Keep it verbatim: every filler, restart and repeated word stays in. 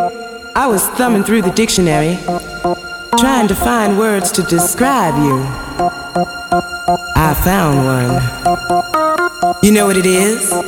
I was thumbing through the dictionary, trying to find words to describe you. I found one. You know what it is?